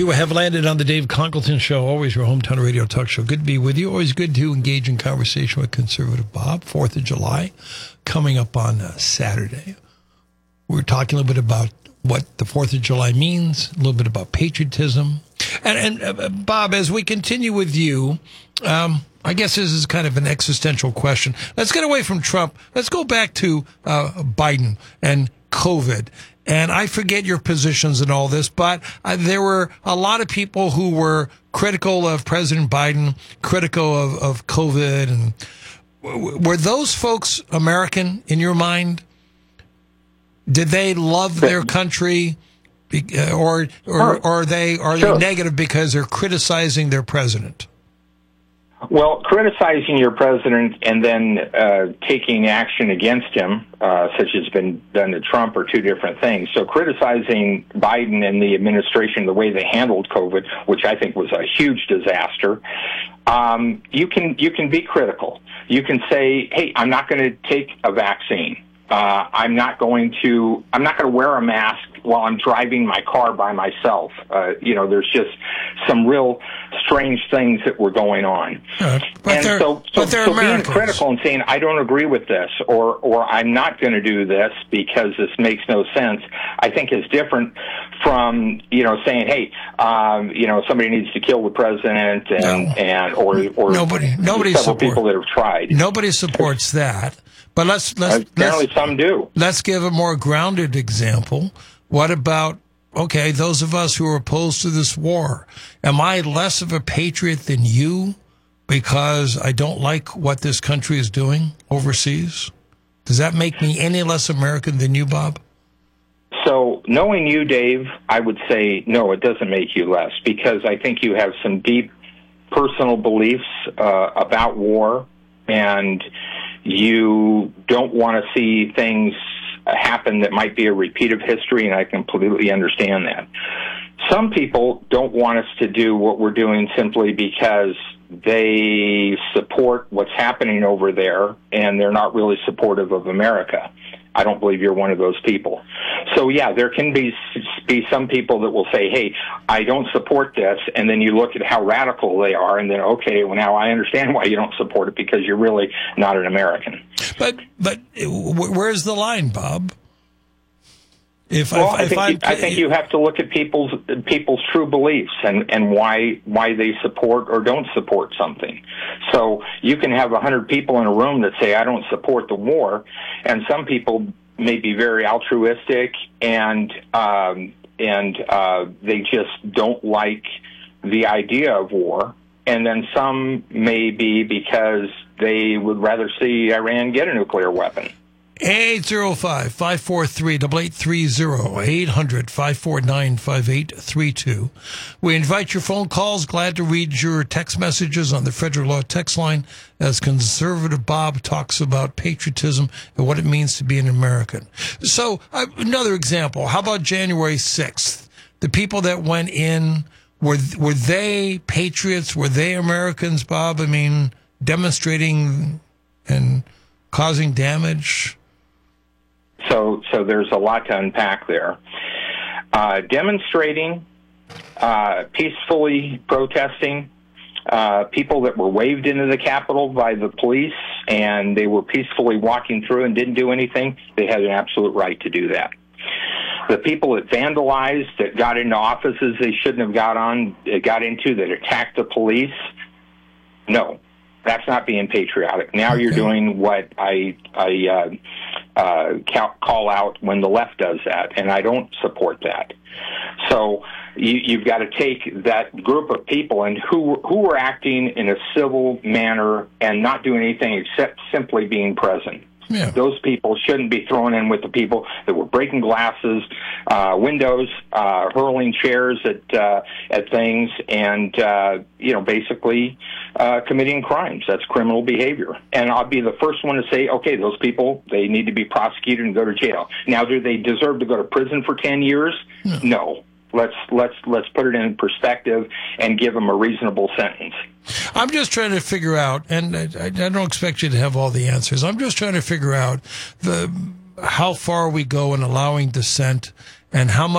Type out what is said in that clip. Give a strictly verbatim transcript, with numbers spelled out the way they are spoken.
You have landed on the Dave Conkelton Show, always your hometown radio talk show. Good to be with you. Always good to engage in conversation with Conservative Bob. fourth of July coming up on uh, Saturday. We're talking a little bit about what the fourth of July means, a little bit about patriotism. And, and uh, Bob, as we continue with you, um, I guess this is kind of an existential question. Let's get away from Trump. Let's go back to uh, Biden and COVID. And I forget your positions in all this, but uh, there were a lot of people who were critical of President Biden, critical of, of COVID. And w- were those folks American in your mind? Did they love their country, or or, or are they are sure. they negative because they're criticizing their president? Well, criticizing your president and then uh, taking action against him, uh, such as been done to Trump, are two different things. So criticizing Biden and the administration, the way they handled COVID, which I think was a huge disaster, um, you can you can be critical. You can say, hey, I'm not going to take a vaccine. Uh, I'm not going to. I'm not going to wear a mask while I'm driving my car by myself. Uh, you know, there's just some real strange things that were going on. Uh, but and they're, so, so, but they're so being Americans. critical and saying I don't agree with this, or or I'm not going to do this because this makes no sense, I think is different from you know saying, hey, um, you know, somebody needs to kill the president, and No. and or or Nobody- nobody several support- people that have tried. Nobody supports that. But let's let's Apparently, let's, some do. let's give a more grounded example. What about, okay, those of us who are opposed to this war? Am I less of a patriot than you because I don't like what this country is doing overseas? Does that make me any less American than you, Bob? So, knowing you, Dave, I would say no, it doesn't make you less, because I think you have some deep personal beliefs uh, about war, and you don't want to see things happen that might be a repeat of history, and I completely understand that. Some people don't want us to do what we're doing simply because they support what's happening over there, and they're not really supportive of America. I don't believe you're one of those people. So, yeah, there can be be some people that will say, hey, I don't support this, and then you look at how radical they are, and then, okay, well, now I understand why you don't support it, because you're really not an American. But but where's the line, Bob? If, Well, if, I, if think I, you, I think you have to look at people's people's true beliefs and, and why why they support or don't support something. So you can have a hundred people in a room that say I don't support the war, and some people may be very altruistic and um, and uh, they just don't like the idea of war, and then some may be because they would rather see Iran get a nuclear weapon. eight oh five, five four three, eight eight three zero, eight hundred, five four nine, five eight three two. We invite your phone calls. Glad to read your text messages on the Federal Law text line as Conservative Bob talks about patriotism and what it means to be an American. So, uh, another example. How about January sixth? The people that went in, were were they patriots? Were they Americans, Bob? I mean, demonstrating and causing damage? So, so there's a lot to unpack there. Uh, demonstrating, uh, peacefully protesting, uh, people that were waved into the Capitol by the police and they were peacefully walking through and didn't do anything, they had an absolute right to do that. The people that vandalized, that got into offices they shouldn't have got on, got into, that attacked the police, no. That's not being patriotic. Now you're doing what I I uh, uh, call out when the left does that, and I don't support that. So you, you've got to take that group of people and who who were acting in a civil manner and not doing anything except simply being present. Yeah. Those people shouldn't be thrown in with the people that were breaking glasses, uh, windows, uh, hurling chairs at uh, at things, and uh, you know, basically uh, committing crimes. That's criminal behavior. And I'll be the first one to say, okay, those people, they need to be prosecuted and go to jail. Now, do they deserve to go to prison for ten years? No. no. Let's let's let's put it in perspective and give them a reasonable sentence. I'm just trying to figure out, and I, I don't expect you to have all the answers. I'm just trying to figure out the how far we go in allowing dissent and how much